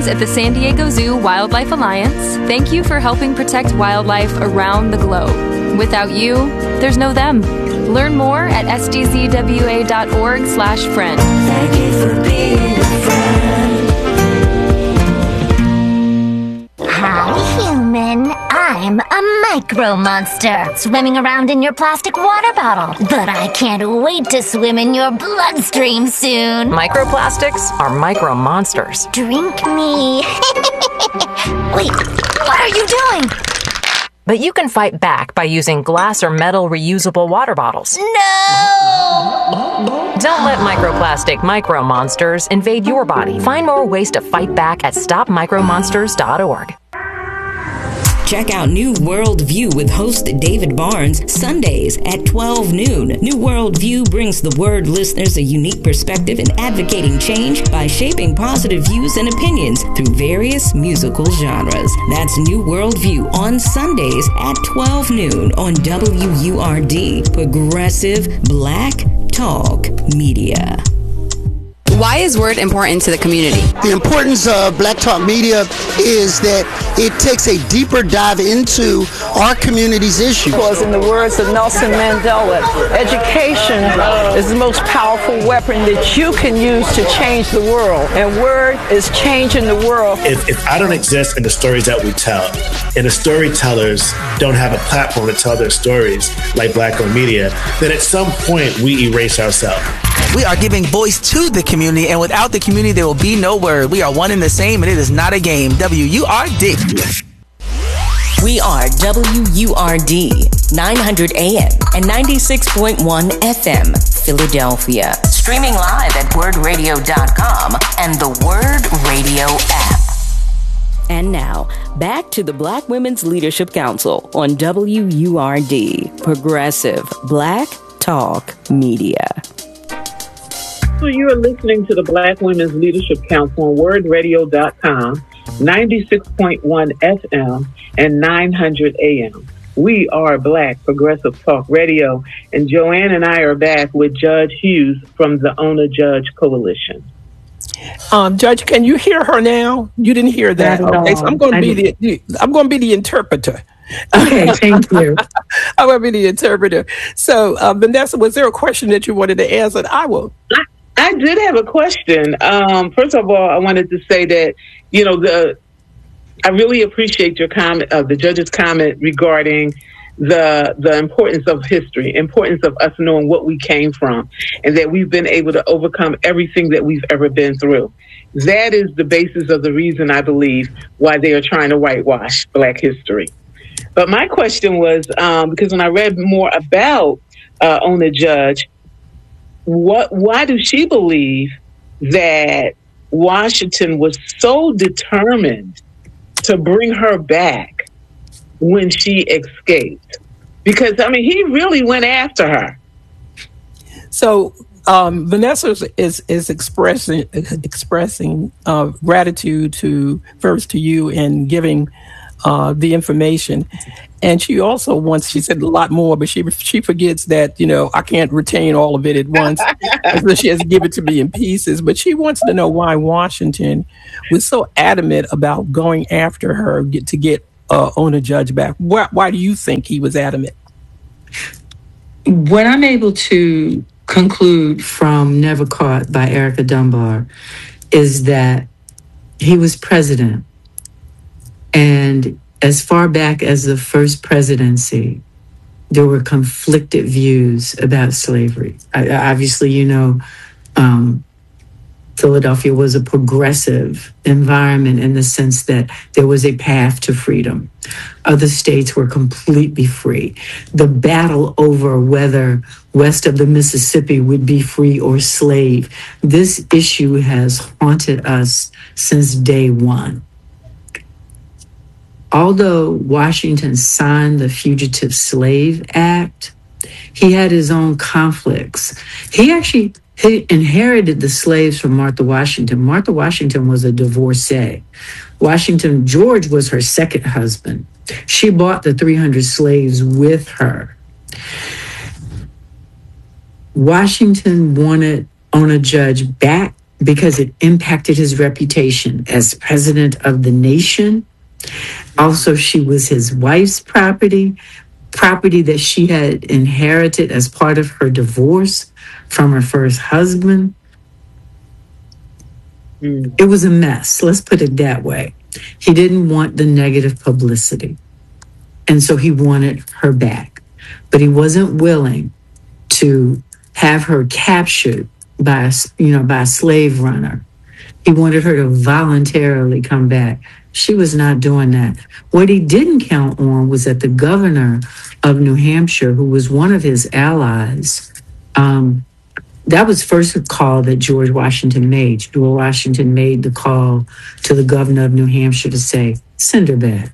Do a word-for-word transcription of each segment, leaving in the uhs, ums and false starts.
friends at the San Diego Zoo Wildlife Alliance, thank you for helping protect wildlife around the globe. Without you, there's no them. Learn more at s d z w a dot org slash friend. Thank you for being a friend. Hi, human. I'm a micro monster swimming around in your plastic water bottle. But I can't wait to swim in your bloodstream soon. Microplastics are micro monsters. Drink me. Wait, what are you doing? But you can fight back by using glass or metal reusable water bottles. No! Don't let microplastic micro monsters invade your body. Find more ways to fight back at stop micro monsters dot org. Check out New World View with host David Barnes Sundays at twelve noon. New World View brings the Word listeners a unique perspective in advocating change by shaping positive views and opinions through various musical genres. That's New World View on Sundays at twelve noon on W U R D, Progressive Black Talk Media. Why is Word important to the community? The importance of Black Talk Media is that it takes a deeper dive into our community's issues. Because in the words of Nelson Mandela, education is the most powerful weapon that you can use to change the world. And Word is changing the world. If, if I don't exist in the stories that we tell, and the storytellers don't have a platform to tell their stories like Black-owned media, then at some point we erase ourselves. We are giving voice to the community, and without the community, there will be no Word. We are one and the same, and it is not a game. W U R D. We are W U R D, nine hundred A M and ninety-six point one F M, Philadelphia. Streaming live at word radio dot com and the Word Radio app. And now, back to the Black Women's Leadership Council on W U R D, Progressive Black Talk Media. So you are listening to the Black Women's Leadership Council on word radio dot com, ninety-six point one F M and nine hundred A M. We are Black Progressive Talk Radio, and Joanne and I are back with Judge Hughes from the Ona Judge Coalition. Um, Judge, can you hear her now? You didn't hear that. Okay, so I'm going to be the I'm going to be the interpreter. Okay, thank you. I'm going to be the interpreter. So, uh, Vanessa, was there a question that you wanted to ask? And I will. I, I did have a question. Um, first of all, I wanted to say that, you know, the I really appreciate your comment, uh, the judge's comment regarding the the importance of history, importance of us knowing what we came from, and that we've been able to overcome everything that we've ever been through. That is the basis of the reason, I believe, why they are trying to whitewash Black history. But my question was, um, because when I read more about uh, Ona Judge, what why does she believe that Washington was so determined to bring her back when she escaped? Because, I mean, he really went after her. So um, Vanessa is is expressing expressing uh, gratitude to first to you and giving uh, the information, and she also wants. She said a lot more, but she she forgets that, you know, I can't retain all of it at once, so she has to give it to me in pieces. But she wants to know why Washington was so adamant about going after her get, to get uh, Ona Judge back. Why, why do you think he was adamant? What I'm able to conclude from Never Caught by Erica Dunbar is that he was president. And as far back as the first presidency, there were conflicted views about slavery. I, obviously, you know, um, Philadelphia was a progressive environment in the sense that there was a path to freedom. Other states were completely free. The battle over whether west of the Mississippi would be free or slave, this issue has haunted us since day one. Although Washington signed the Fugitive Slave Act, he had his own conflicts. He actually he inherited the slaves from Martha Washington. Martha Washington was a divorcee. Washington, George was her second husband. She bought the three hundred slaves with her. Washington wanted Ona Judge back because it impacted his reputation as president of the nation. Also, she was his wife's property, property that she had inherited as part of her divorce from her first husband. Mm. It was a mess, let's put it that way. He didn't want the negative publicity, and so he wanted her back. But he wasn't willing to have her captured by a, you know, by a slave runner. He wanted her to voluntarily come back. She was not doing that. What he didn't count on was that the governor of New Hampshire, who was one of his allies, um, that was first a call that George Washington made. George Washington made the call to the governor of New Hampshire to say, send her back.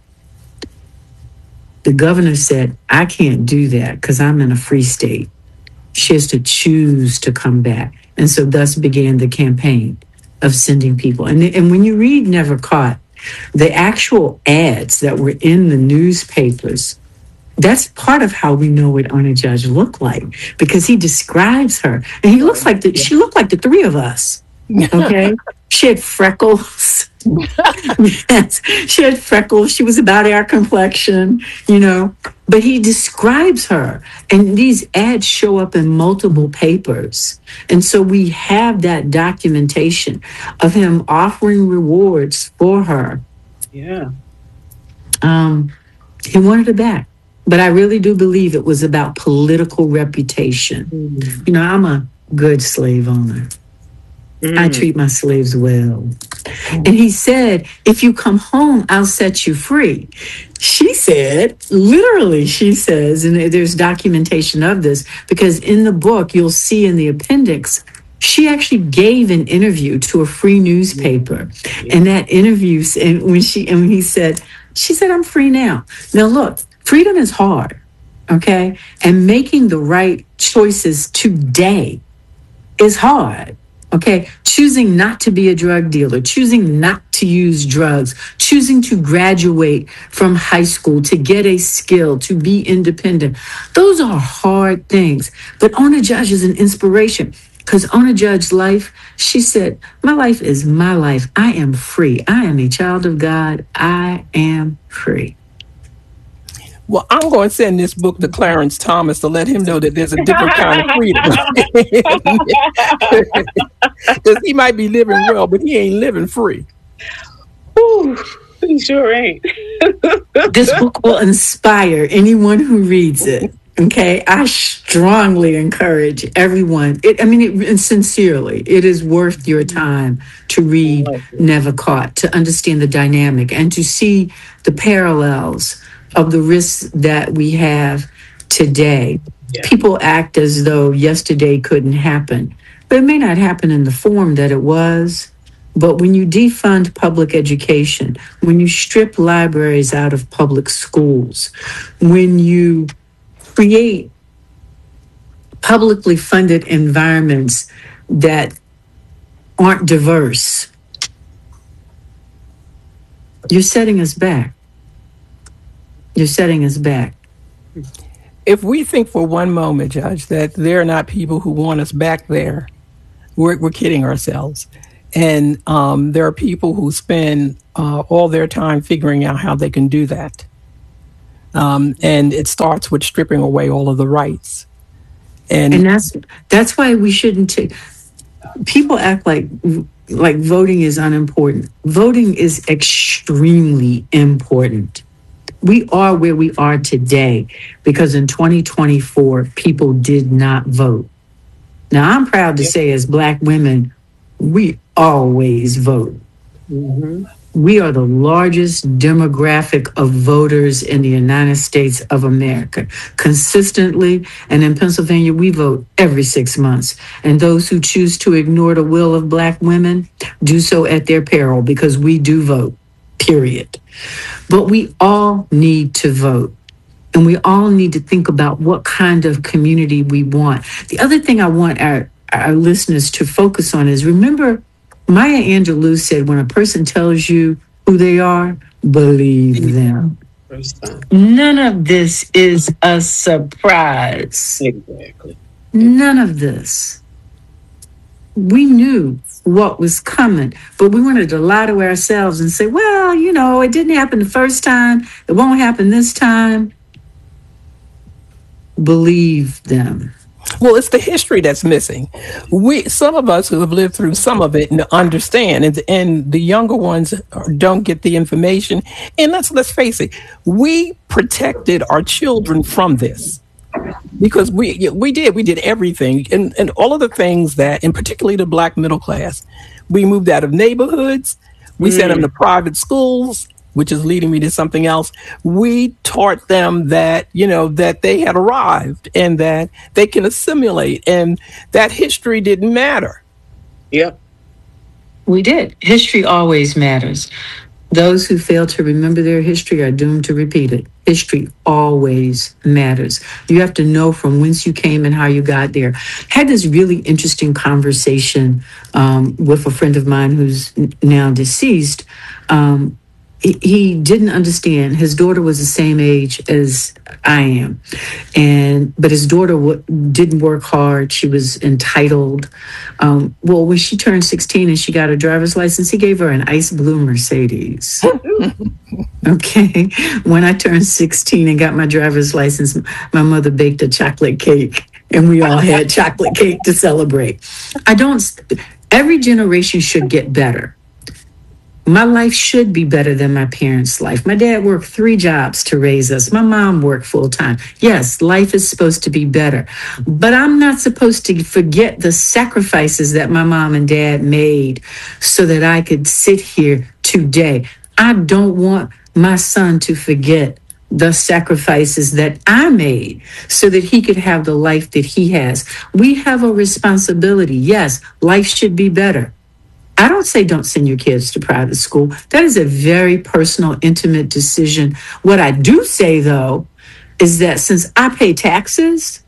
The governor said, I can't do that because I'm in a free state. She has to choose to come back. And so thus began the campaign of sending people. And, and when you read Never Caught, the actual ads that were in the newspapers, that's part of how we know what Ona Judge looked like, because he describes her. And he looks like the, she looked like the three of us. Okay? She had freckles. Yes, she had freckles. She was about our complexion, you know. But he describes her. And these ads show up in multiple papers. And so we have that documentation of him offering rewards for her. Yeah. Um, he wanted her back. But I really do believe it was about political reputation. Mm. You know, I'm a good slave owner. Mm. I treat my slaves well. And he said, if you come home, I'll set you free. She said, literally, she says, and there's documentation of this, because in the book, you'll see in the appendix, she actually gave an interview to a free newspaper. Yeah. And that interview, and when she, and when he said, she said, I'm free now. Now, look, freedom is hard, okay? And making the right choices today is hard. Okay, choosing not to be a drug dealer, choosing not to use drugs, choosing to graduate from high school, to get a skill, to be independent. Those are hard things. But Ona Judge is an inspiration, because Ona Judge's life, she said, my life is my life. I am free. I am a child of God. I am free. Well, I'm going to send this book to Clarence Thomas to let him know that there's a different kind of freedom. Because he might be living well, but he ain't living free. Ooh, he sure ain't. This book will inspire anyone who reads it. Okay, I strongly encourage everyone. It, I mean, it, and sincerely, it is worth your time to read Never Caught, to understand the dynamic and to see the parallels of the risks that we have today. Yeah. People act as though yesterday couldn't happen, but it may not happen in the form that it was. But when you defund public education, when you strip libraries out of public schools, when you create publicly funded environments that aren't diverse, you're setting us back. You're setting us back. If we think for one moment, Judge, that there are not people who want us back there, we're, we're kidding ourselves. And um, there are people who spend uh, all their time figuring out how they can do that. Um, and it starts with stripping away all of the rights. And, and that's that's why we shouldn't take... People act like like voting is unimportant. Voting is extremely important. We are where we are today because in twenty twenty-four, people did not vote. Now, I'm proud to say as Black women, we always vote. Mm-hmm. We are the largest demographic of voters in the United States of America. Consistently, and in Pennsylvania, we vote every six months. And those who choose to ignore the will of Black women do so at their peril, because we do vote, period. But we all need to vote. And we all need to think about what kind of community we want. The other thing I want our, our listeners to focus on is, remember, Maya Angelou said, when a person tells you who they are, believe them. None of this is a surprise. Exactly. None of this. we knew what was coming, but we wanted to lie to ourselves and say, well, you know, it didn't happen the first time. It won't happen this time. Believe them. Well, it's the history that's missing. We, some of us who have lived through some of it, understand, and and the younger ones don't get the information. And let's let's face it, we protected our children from this because we we did we did everything, and and all of the things that, and particularly the Black middle class, we moved out of neighborhoods, we mm. sent them to private schools, which is leading me to something else. We taught them that, you know, that they had arrived and that they can assimilate, and that history didn't matter. Yep. We did. History always matters. Those who fail to remember their history are doomed to repeat it. History always matters. You have to know from whence you came and how you got there. Had this really interesting conversation um, with a friend of mine who's n- now deceased. Um, He didn't understand. His daughter was the same age as I am, and but his daughter w- didn't work hard. She was entitled. Um, well, when she turned sixteen and she got her driver's license, he gave her an ice blue Mercedes. Okay. When I turned sixteen and got my driver's license, my mother baked a chocolate cake, and we all had chocolate cake to celebrate. I don't. Every generation should get better. My life should be better than my parents' life. My dad worked three jobs to raise us. My mom worked full time. Yes, life is supposed to be better, but I'm not supposed to forget the sacrifices that my mom and dad made so that I could sit here today. I don't want my son to forget the sacrifices that I made so that he could have the life that he has. We have a responsibility. Yes, life should be better. I don't say don't send your kids to private school. That is a very personal, intimate decision. What I do say, though, is that since I pay taxes,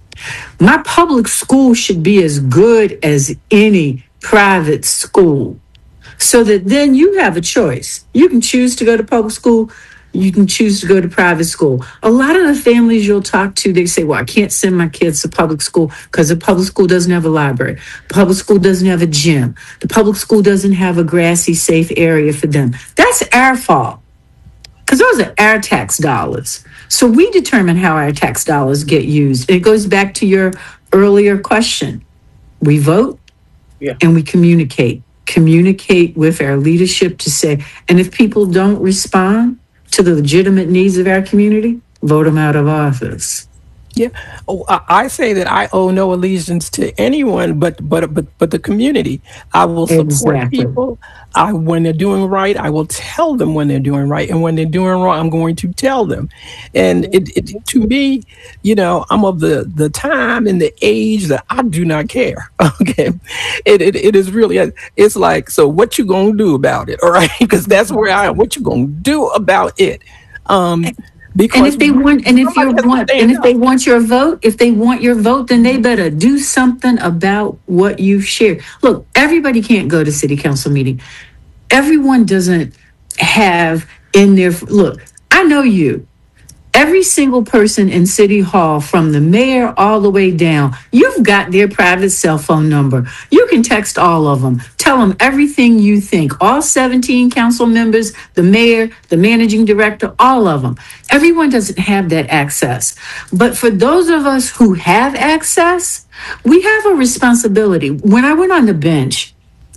my public school should be as good as any private school, so that then you have a choice. You can choose to go to public school. You can choose to go to private school. A lot of the families you'll talk to, they say, well, I can't send my kids to public school because the public school doesn't have a library. The public school doesn't have a gym. The public school doesn't have a grassy, safe area for them. That's our fault because those are our tax dollars. So we determine how our tax dollars get used. It goes back to your earlier question. We vote yeah. and we communicate. Communicate with our leadership to say, and if people don't respond to the legitimate needs of our community, vote them out of office. Yeah, oh, I say that I owe no allegiance to anyone, but but but but the community. I will support exactly. people. I when they're doing right, I will tell them when they're doing right, and when they're doing wrong, I'm going to tell them. And it, it to me, you know, I'm of the the time and the age that I do not care. Okay, it it, it is really it's like, so what you gonna do about it? All right, because that's where I am. What you gonna do about it? Um. Because and if they want, and if you want, and if they want your vote, if they want your vote, then they better do something about what you've shared. Look, everybody can't go to city council meeting. Everyone doesn't have in their look. I know you. Every single person in City Hall, from the mayor all the way down, you've got their private cell phone number. You can text all of them. Tell them everything you think. All seventeen council members, the mayor, the managing director, all of them. Everyone doesn't have that access. But for those of us who have access, we have a responsibility. When I went on the bench,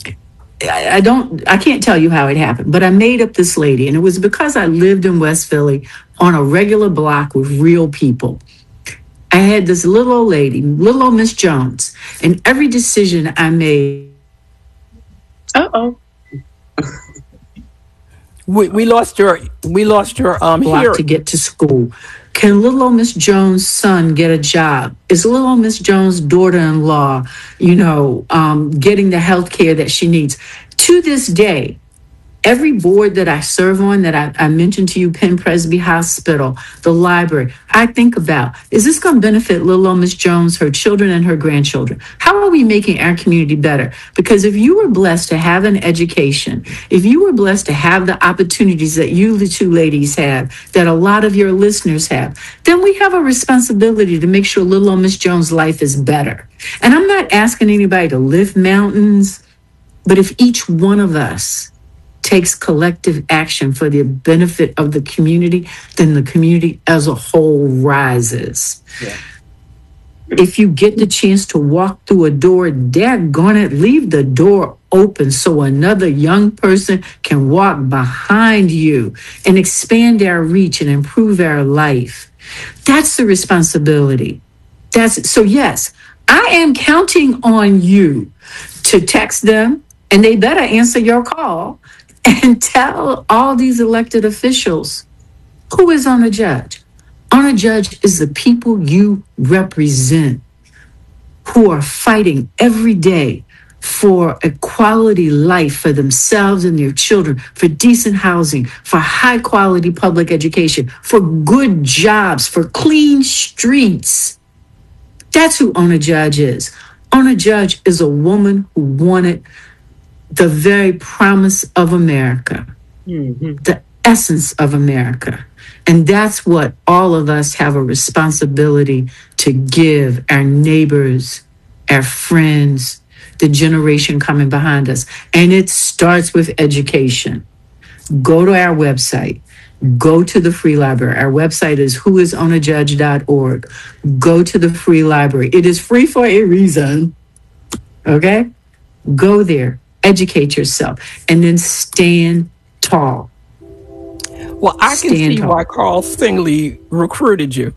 I don't, I can't tell you how it happened, but I made up this lady, and it was because I lived in West Philly on a regular block with real people. I had this little old lady, little old Miss Jones, and every decision I made. Uh-oh. we we lost your we lost your um block to get to school. Can little old Miss Jones' son get a job? Is little old Miss Jones' daughter-in-law, you know, um, getting the health care that she needs? To this day, Every board that I serve on that I, I mentioned to you, Penn Presby Hospital, the library, I think about, is this going to benefit little old Miss Jones, her children, and her grandchildren? How are we making our community better? Because if you were blessed to have an education, if you were blessed to have the opportunities that you, the two ladies, have, that a lot of your listeners have, then we have a responsibility to make sure little old Miss Jones' life is better. And I'm not asking anybody to lift mountains, but if each one of us takes collective action for the benefit of the community, then the community as a whole rises. Yeah. If you get the chance to walk through a door, daggone it, leave the door open so another young person can walk behind you and expand our reach and improve our life. That's the responsibility. That's so yes, I am counting on you to text them, and they better answer your call and tell all these elected officials who is on a judge. On a judge is the people you represent who are fighting every day for a quality life for themselves and their children, for decent housing, for high quality public education, for good jobs, for clean streets. That's who Ona Judge is. Ona Judge is a woman who wanted the very promise of America, mm-hmm. the essence of America. And that's what all of us have a responsibility to give our neighbors, our friends, the generation coming behind us. And it starts with education. Go to our website. Go to the free library. Our website is who is ona judge dot org. Go to the free library. It is free for a reason. Okay? Go there. Educate yourself, and then stand tall. Well, I can stand see tall. why Carl Stingley recruited you.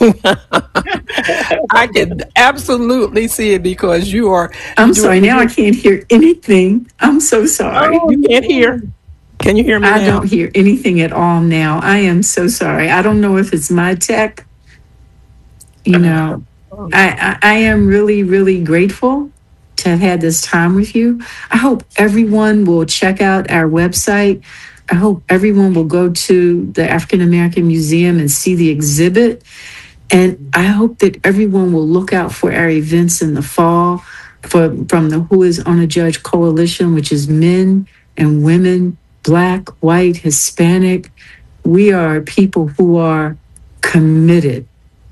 I can absolutely see it because you are. I'm sorry, now I can't hear anything. I'm so sorry. Oh, you can't hear. Can you hear me I now? don't hear anything at all now. I am so sorry. I don't know if it's my tech. You know, I, I, I am really, really grateful to have had this time with you. I hope everyone will check out our website. I hope everyone will go to the African American Museum and see the exhibit. And I hope that everyone will look out for our events in the fall for, from the Who is Ona Judge Coalition, which is men and women, Black, white, Hispanic. We are people who are committed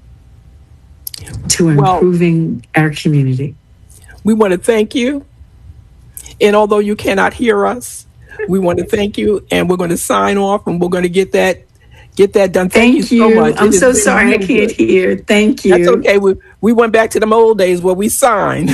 to improving well, our community. We want to thank you. And although you cannot hear us, we want to thank you. And we're going to sign off, and we're going to get that get that done. Thank, thank you, you so much. I'm so sorry I can't good. hear. Thank you. That's okay. We, we went back to them old days where we signed.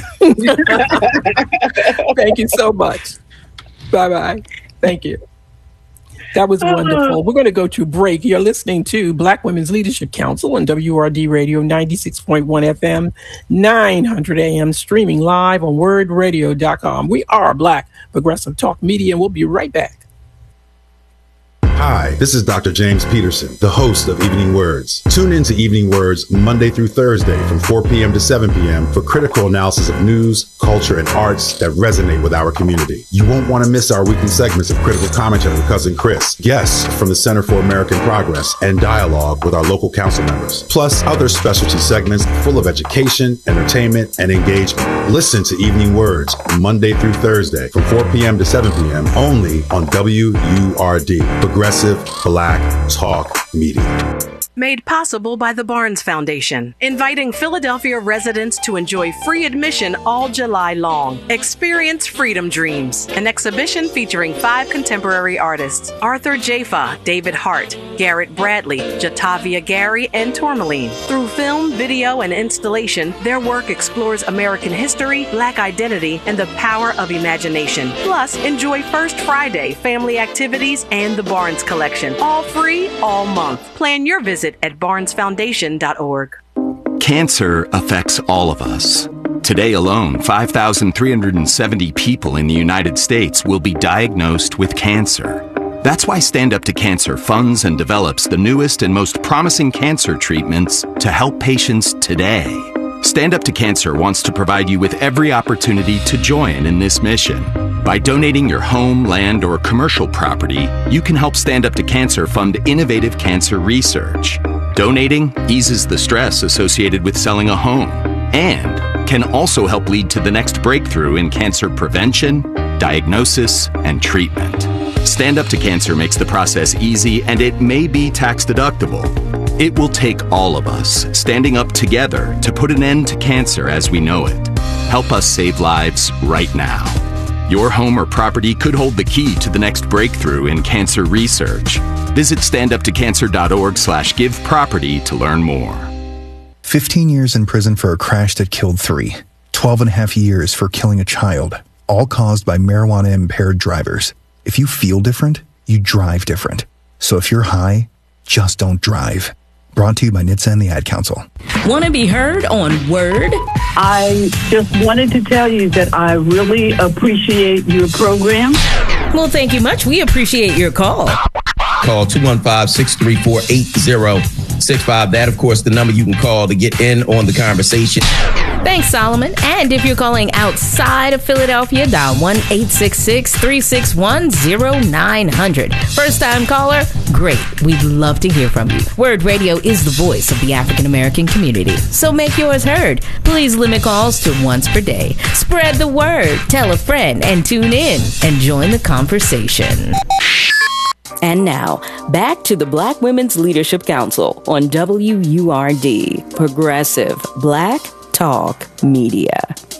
Thank you so much. Bye-bye. Thank you. That was wonderful. We're going to go to break. You're listening to Black Women's Leadership Council on W R D Radio ninety-six point one F M, nine hundred A M, streaming live on word radio dot com. We are Black Progressive Talk Media, and we'll be right back. Hi, this is Doctor James Peterson, the host of Evening Words. Tune in to Evening Words Monday through Thursday from four p.m. to seven p.m. for critical analysis of news, culture, and arts that resonate with our community. You won't want to miss our weekly segments of critical commentary with Cousin Chris, guests from the Center for American Progress, and dialogue with our local council members, plus other specialty segments full of education, entertainment, and engagement. Listen to Evening Words Monday through Thursday from four p.m. to seven p.m. only on W U R D, Progressive Black Talk Media. Made possible by the Barnes Foundation, inviting Philadelphia residents to enjoy free admission all July long. Experience Freedom Dreams, an exhibition featuring five contemporary artists: Arthur Jafa, David Hart, Garrett Bradley, Jatavia Gary, and Tourmaline. Through film, video, and installation, their work explores American history, Black identity, and the power of imagination. Plus, enjoy First Friday, family activities, and the Barnes Collection. All free, all month. Plan your visit at barnes foundation dot org. Cancer affects all of us. Today alone, five thousand three hundred seventy people in the United States will be diagnosed with cancer. That's why Stand Up to Cancer funds and develops the newest and most promising cancer treatments to help patients today. Stand Up to Cancer wants to provide you with every opportunity to join in this mission. By donating your home, land, or commercial property, you can help Stand Up to Cancer fund innovative cancer research. Donating eases the stress associated with selling a home and can also help lead to the next breakthrough in cancer prevention, diagnosis, and treatment. Stand Up to Cancer makes the process easy, and it may be tax deductible. It will take all of us standing up together to put an end to cancer as we know it. Help us save lives right now. Your home or property could hold the key to the next breakthrough in cancer research. Visit standuptocancer.org slash give property to learn more. fifteen years in prison for a crash that killed three. twelve and a half years for killing a child, all caused by marijuana-impaired drivers. If you feel different, you drive different. So if you're high, just don't drive. Brought to you by N H T S A and the Ad Council. Want to be heard on Word? I just wanted to tell you that I really appreciate your program. Well, thank you much. We appreciate your call. Call two one five, six three four, eight zero six five. That, of course, the number you can call to get in on the conversation. Thanks, Solomon. And if you're calling outside of Philadelphia, dial one eight six six, three six one, zero nine zero zero. First-time caller? Great. We'd love to hear from you. Word Radio is the voice of the African-American community. So make yours heard. Please limit calls to once per day. Spread the word. Tell a friend and tune in and join the conversation. And now, back to the Black Women's Leadership Council on W U R D, Progressive Black Talk Media.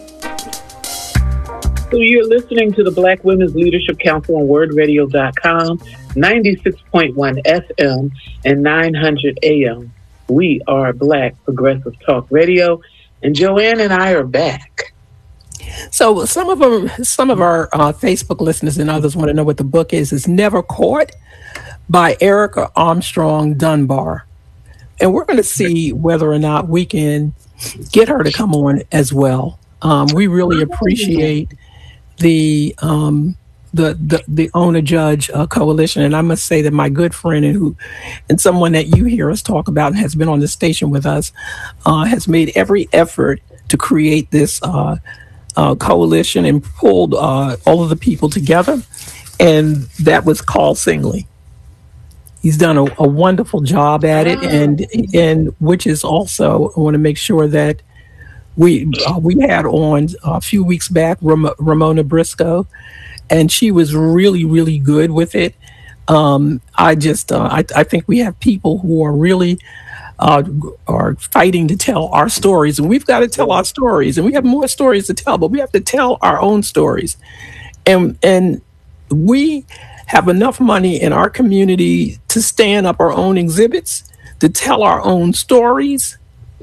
So you're listening to the Black Women's Leadership Council on word radio dot com, ninety-six point one F M and nine hundred A M. We are Black Progressive Talk Radio, and Joanne and I are back. So some of them, some of our uh, Facebook listeners and others want to know what the book is. It's Never Caught by Erica Armstrong Dunbar. And we're going to see whether or not we can get her to come on as well. Um, we really appreciate the um, the the, the owner judge uh, coalition, and I must say that my good friend and who and someone that you hear us talk about and has been on the station with us uh, has made every effort to create this uh, uh, coalition and pulled uh, all of the people together, and that was Carl Singley. He's done a, a wonderful job at it, and and which is also, I want to make sure that we uh, we had on a few weeks back Ram- Ramona Briscoe, and she was really really good with it. Um, I just uh, I, I think we have people who are really uh, are fighting to tell our stories, and we've got to tell our stories, and we have more stories to tell, but we have to tell our own stories, and and we have enough money in our community to stand up our own exhibits, to tell our own stories,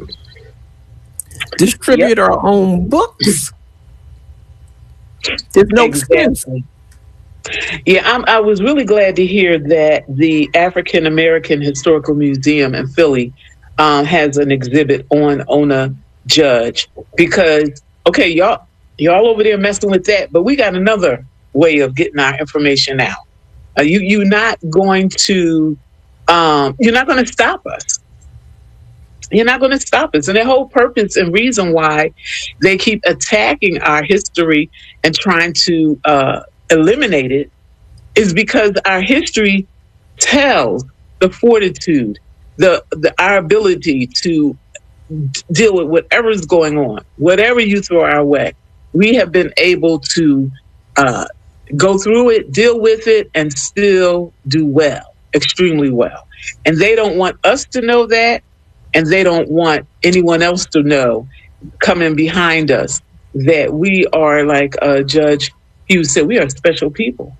distribute yep. our own books. There's no expense. Yeah, I'm, I was really glad to hear that the African American Historical Museum in Philly um, has an exhibit on Ona Judge, because, okay, y'all, y'all over there messing with that, but we got another way of getting our information out. Uh, you, you're not going to, um, you're not going to stop us. You're not going to stop us. And the whole purpose and reason why they keep attacking our history and trying to uh, eliminate it is because our history tells the fortitude, the, the our ability to d- deal with whatever's going on, whatever you throw our way. We have been able to uh, go through it, deal with it, and still do well, extremely well. And they don't want us to know that, and they don't want anyone else to know coming behind us that we are, like uh, Judge Hughes said, we are special people.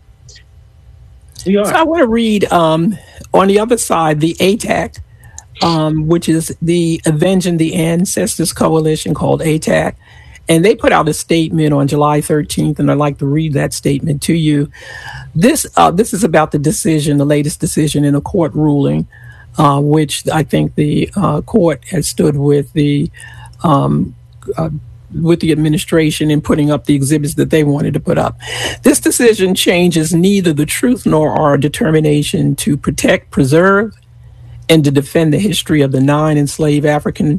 We are. So I want to read um, on the other side, the A T A C, um, which is the Avenging the Ancestors Coalition, called A T A C. And they put out a statement on July thirteenth, and I'd like to read that statement to you. This uh, this is about the decision, the latest decision in a court ruling, uh, which I think the uh, court has stood with the um, uh, with the administration in putting up the exhibits that they wanted to put up. This decision changes neither the truth nor our determination to protect, preserve, and to defend the history of the nine enslaved African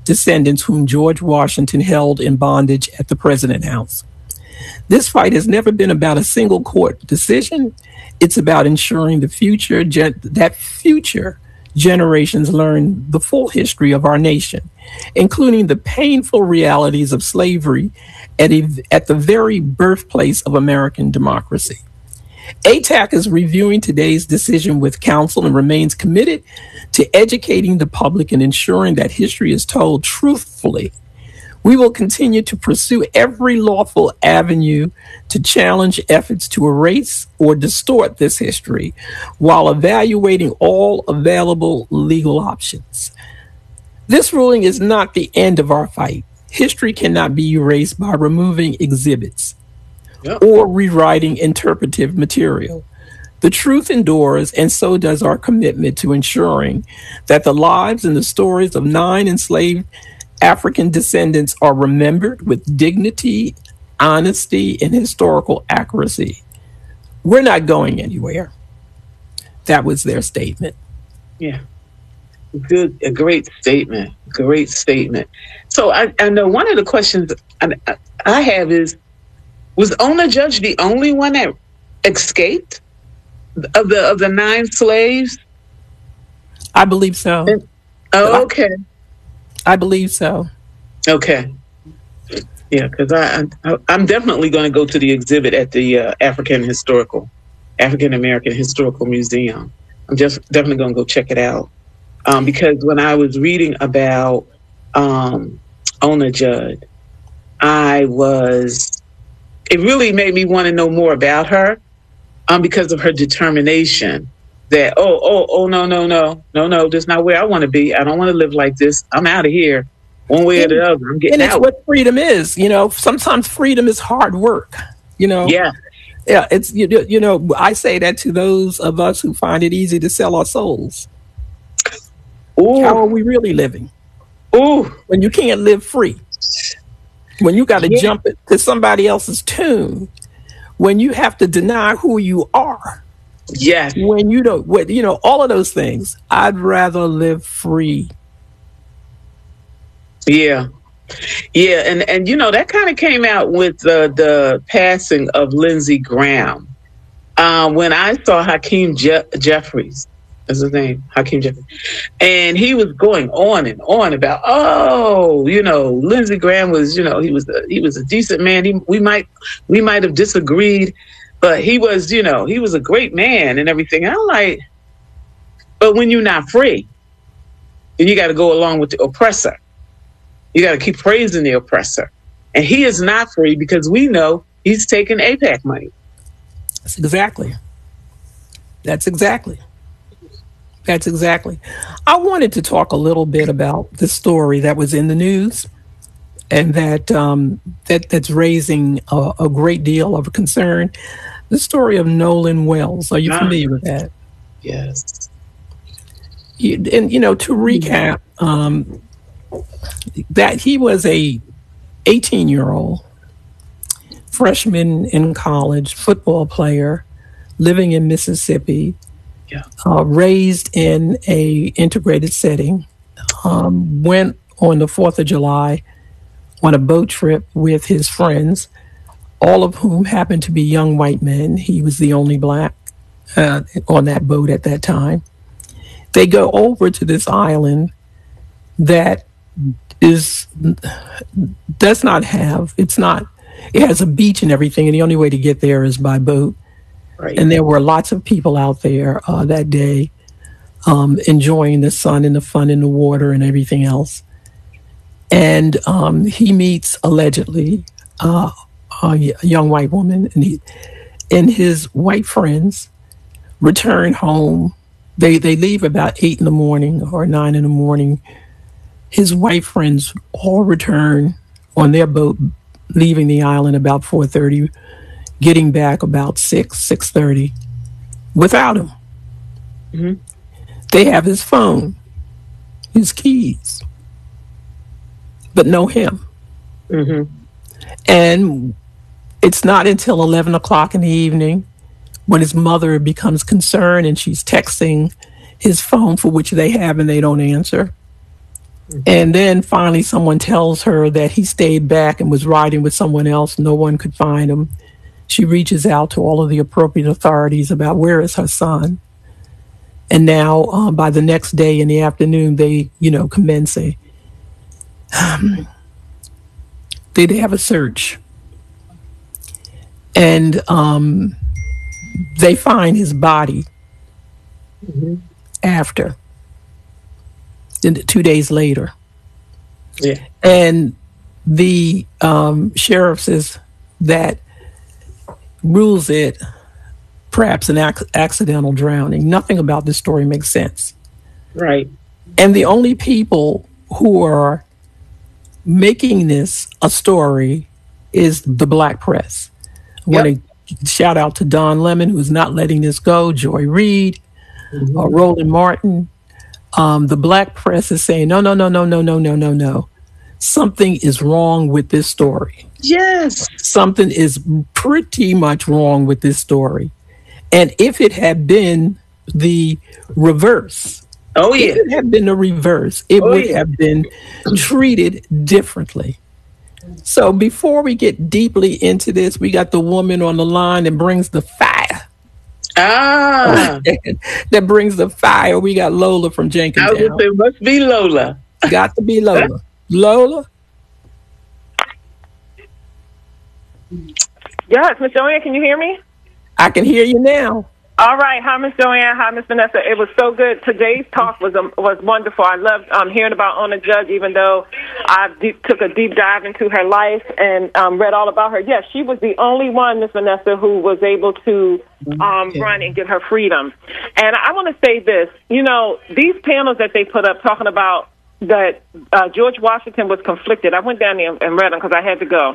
descendants whom George Washington held in bondage at the President House. This fight has never been about a single court decision. It's about ensuring the future gen- that future generations learn the full history of our nation, including the painful realities of slavery at, a, at the very birthplace of American democracy. A T A C is reviewing today's decision with counsel and remains committed to educating the public and ensuring that history is told truthfully. We will continue to pursue every lawful avenue to challenge efforts to erase or distort this history while evaluating all available legal options. This ruling is not the end of our fight. History cannot be erased by removing exhibits yep. or rewriting interpretive material. The truth endures, and so does our commitment to ensuring that the lives and the stories of nine enslaved African descendants are remembered with dignity, honesty, and historical accuracy. We're not going anywhere. That was their statement. Yeah. Good, a great statement. Great statement. So I, I know one of the questions I, I have is, was Ona Judge the only one that escaped of the of the nine slaves? I believe so. And, oh, okay. I believe so. Okay. Yeah, because I, I I'm definitely going to go to the exhibit at the uh, African Historical, African American Historical Museum. I'm just definitely going to go check it out. Um, because when I was reading about um, Ona Judd, I was, it really made me want to know more about her um, because of her determination that, oh, oh, oh, no, no, no, no, no, this is not where I want to be. I don't want to live like this. I'm out of here one way and, or the other. I'm getting and it's out. What freedom is, you know, sometimes freedom is hard work, you know. Yeah. Yeah, it's, you, you know, I say that to those of us who find it easy to sell our souls. Ooh. How are we really living? Ooh. When you can't live free. When you got to yeah. jump to somebody else's tune. When you have to deny who you are. Yes. When you don't, when, you know, all of those things. I'd rather live free. Yeah. Yeah. And, and you know, that kind of came out with the, the passing of Lindsey Graham. Um, when I saw Hakeem Je- Jeffries. That's his name, Hakeem Jeffries. And he was going on and on about, oh, you know, Lindsey Graham was, you know, he was a, he was a decent man. He, we might we might have disagreed, but he was, you know, he was a great man and everything. And I'm like, but when you're not free, then you got to go along with the oppressor. You got to keep praising the oppressor. And he is not free because we know he's taking A PAC money. That's exactly. That's exactly. That's exactly. I wanted to talk a little bit about the story that was in the news and that um, that that's raising a, a great deal of concern. The story of Nolan Wells. Are you ah, familiar with that? Yes. You, and, you know, to recap, um, that he was a eighteen-year-old freshman in college, football player, living in Mississippi. Yeah. Uh, raised in a integrated setting, um, went on the fourth of July on a boat trip with his friends, all of whom happened to be young white men. He was the only black uh, on that boat at that time. They go over to this island that is does not have, it's not, it has a beach and everything, and the only way to get there is by boat. Right. And there were lots of people out there uh, that day um, enjoying the sun and the fun in the water and everything else. And um, he meets, allegedly, uh, a young white woman, and he and his white friends return home. They, they leave about eight in the morning or nine in the morning. His white friends all return on their boat, leaving the island about four thirty, getting back about six, six thirty, without him. Mm-hmm. They have his phone, his keys, but no him. Mm-hmm. And it's not until eleven o'clock in the evening when his mother becomes concerned and she's texting his phone, for which they have and they don't answer. And then finally someone tells her that he stayed back and was riding with someone else. No one could find him. She reaches out to all of the appropriate authorities about where is her son. And now um, by the next day in the afternoon, they, you know, commence a, um, they, they have a search. And um, they find his body mm-hmm. after, two days later. Yeah. And the um, sheriff says that rules it perhaps an ac- accidental drowning. Nothing about this story makes sense. Right. And the only people who are making this a story is the black press. I yep. want to shout out to Don Lemon, who's not letting this go, Joy Reid, mm-hmm. uh, Roland Martin. Um, the black press is saying, no, no, no, no, no, no, no, no, no. Something is wrong with this story. Yes. Something is pretty much wrong with this story. And if it had been the reverse, oh yeah, if it had been the reverse, it oh, would yeah. have been treated differently. So before we get deeply into this, we got the woman on the line that brings the fire. Ah, that brings the fire. We got Lola from Jenkintown. I would say must be Lola. Got to be Lola. Lola. Yes, Miss Joanne, can you hear me? I can hear you now. All right. Hi, Miss Joanne. Hi, Miss Vanessa. It was so good. Today's talk was um, was wonderful. I loved um, hearing about Ona Judge, even though I deep, took a deep dive into her life and um, read all about her. Yes, she was the only one, Miss Vanessa, who was able to um, okay. run and get her freedom. And I want to say this. You know, these panels that they put up talking about that uh, George Washington was conflicted. I went down there and read them because I had to go.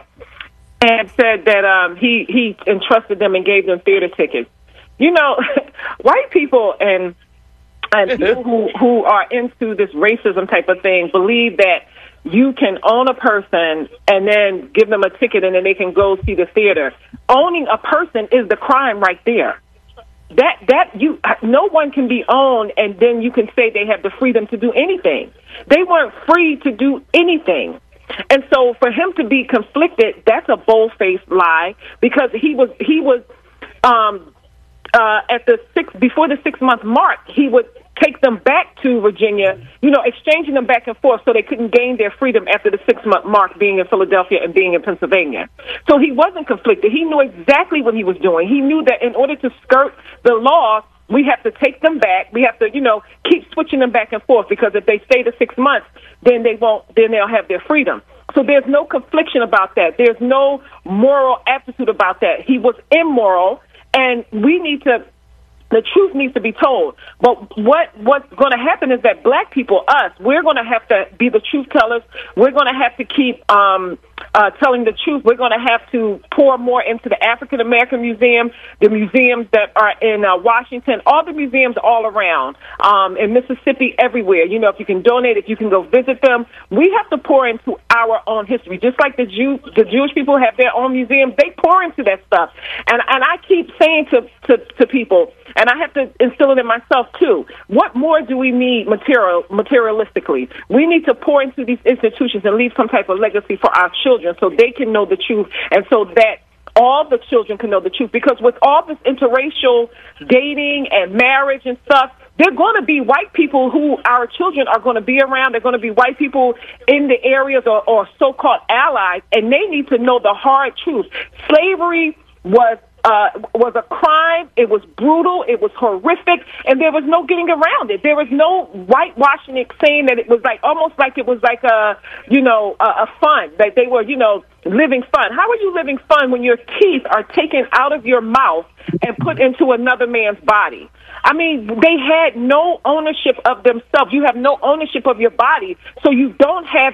And said that um, he, he entrusted them and gave them theater tickets. You know, white people and and people who, who are into this racism type of thing believe that you can own a person and then give them a ticket and then they can go see the theater. Owning a person is the crime right there. That that you no one can be owned and then you can say they have the freedom to do anything. They weren't free to do anything. And so for him to be conflicted, that's a bold-faced lie because he was he was um, uh, at the six before the six-month mark, he would take them back to Virginia, you know, exchanging them back and forth so they couldn't gain their freedom after the six-month mark being in Philadelphia and being in Pennsylvania. So he wasn't conflicted. He knew exactly what he was doing. He knew that in order to skirt the law, we have to take them back. We have to, you know, keep switching them back and forth because if they stay the six months, then they won't, then they'll have their freedom. So there's no confliction about that. There's no moral aptitude about that. He was immoral, and we need to, the truth needs to be told. But what what's going to happen is that black people, us, we're going to have to be the truth tellers. We're going to have to keep um, uh, telling the truth. We're going to have to pour more into the African American Museum, the museums that are in uh, Washington, all the museums all around, um, in Mississippi, everywhere. You know, if you can donate, if you can go visit them, we have to pour into our own history. Just like the Jew, the Jewish people have their own museums, they pour into that stuff. And and I keep saying to to, to people, and I have to instill it in myself too, what more do we need material materialistically? We need to pour into these institutions and leave some type of legacy for our children so they can know the truth and so that all the children can know the truth. Because with all this interracial dating and marriage and stuff, they're going to be white people who our children are going to be around. They're going to be white people in the areas or, or so-called allies, and they need to know the hard truth. Slavery was Uh, was a crime. It was brutal. It was horrific, and there was no getting around it. There was no whitewashing it, saying that it was like almost like it was like a, you know, a, a fun that they were, you know, living fun. How are you living fun when your teeth are taken out of your mouth and put into another man's body? I mean, they had no ownership of themselves. You have no ownership of your body, so you don't have